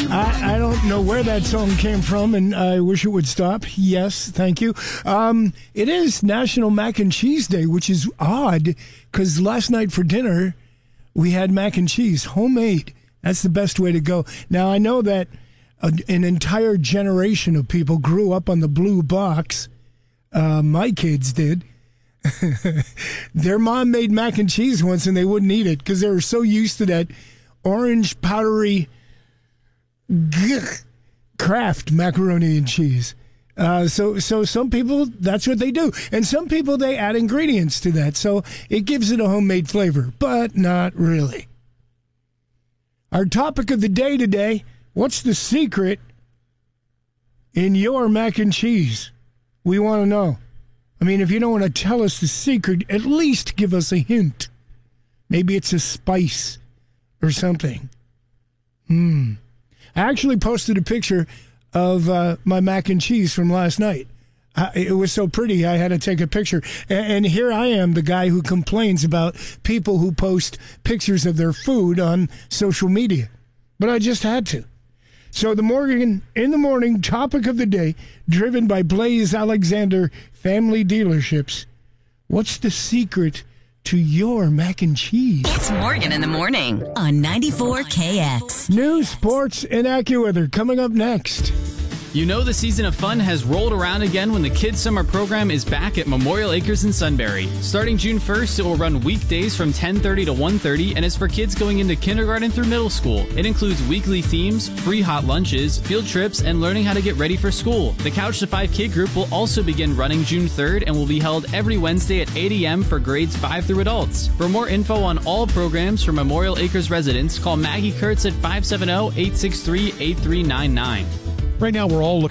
I don't know where that song came from, and I wish it would stop. Yes, thank you. It is National Mac and Cheese Day, which is odd because last night for dinner we had mac and cheese, homemade. That's the best way to go. Now, I know that an entire generation of people grew up on the blue box. My kids did. Their mom made mac and cheese once and they wouldn't eat it because they were so used to that orange powdery Kraft macaroni and cheese. So some people, that's what they do. And some people, they add ingredients to that. So it gives it a homemade flavor, but not really. Our topic of the day today, what's the secret in your mac and cheese? We want to know. I mean, if you don't want to tell us the secret, at least give us a hint. Maybe it's a spice or something. I actually posted a picture of my mac and cheese from last night. It was so pretty, I had to take a picture. And here I am, the guy who complains about people who post pictures of their food on social media. But I just had to. So the Morgan in the Morning topic of the day, driven by Blaze Alexander Family Dealerships. What's the secret to your mac and cheese? It's Morgan in the Morning on 94KX. News, sports, and AccuWeather coming up next. You know the season of fun has rolled around again when the Kids Summer Program is back at Memorial Acres in Sunbury. Starting June 1st, it will run weekdays from 10:30 to 1:30 and is for kids going into kindergarten through middle school. It includes weekly themes, free hot lunches, field trips, and learning how to get ready for school. The Couch to 5 Kid Group will also begin running June 3rd and will be held every Wednesday at 8 a.m. for grades 5 through adults. For more info on all programs for Memorial Acres residents, call Maggie Kurtz at 570-863-8399. Right now, we're all looking